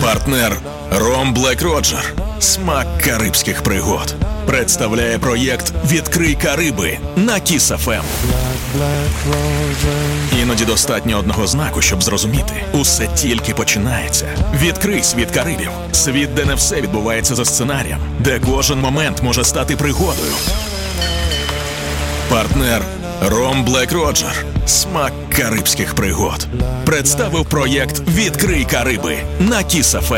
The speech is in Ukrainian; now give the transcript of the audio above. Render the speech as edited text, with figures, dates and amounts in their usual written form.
Партнер Ром Блек Роджер. Смак карибських пригод. Представляє проєкт «Відкрий Кариби» на Kiss FM. Іноді достатньо одного знаку, щоб зрозуміти. Усе тільки починається. Відкрий світ Карибів. Світ, де не все відбувається за сценарієм. Де кожен момент може стати пригодою. Партнер Ром Блек Роджер. Смак карибських пригод. Представив проєкт «Відкрий Кариби» на Kiss FM.